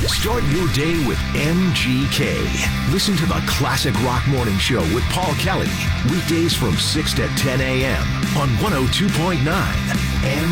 Start your day with MGK. Listen to the Classic Rock Morning Show with Paul Kelly. Weekdays from 6 to 10 a.m. on 102.9